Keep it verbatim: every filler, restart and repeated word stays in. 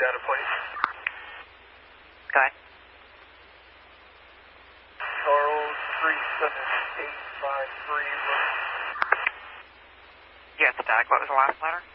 data point. Go ahead. Charles three seven eight five three. You got the tag. What was the last letter?